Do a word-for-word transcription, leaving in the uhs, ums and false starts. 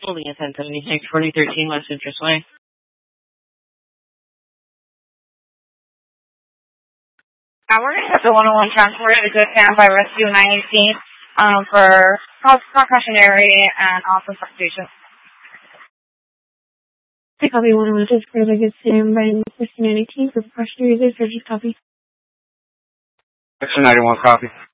Holding a ten seventy-six, forty thirteen West Citrus Way. Uh, we're going to set the one oh one transport at a good stand by Rescue nine eighteen um, for precautionary and also substitution. I copy one oh one transport at a good stand by Rescue nine eighteen for precautionary reserve. Just copy. Section ninety-one, copy.